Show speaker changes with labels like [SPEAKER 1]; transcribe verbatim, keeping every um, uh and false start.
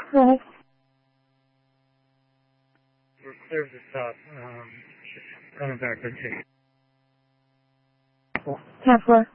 [SPEAKER 1] Right.
[SPEAKER 2] We're clear of the top. Um, coming back, okay.
[SPEAKER 1] ten four.